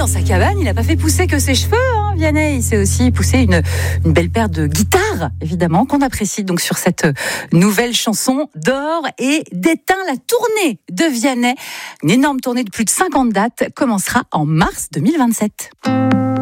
dans sa cabane, il n'a pas fait pousser que ses cheveux, hein, Vianney. Il s'est aussi poussé une belle paire de guitares, évidemment, qu'on apprécie donc sur cette nouvelle chanson d'or et d'éteint. La tournée de Vianney, une énorme tournée de plus de 50 dates, commencera en mars 2027.